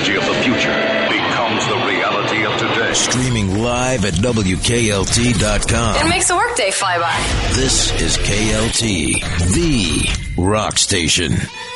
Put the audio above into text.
technology of the future becomes the reality of today. Streaming live at WKLT.com. It makes the workday fly by. This is KLT, the rock station.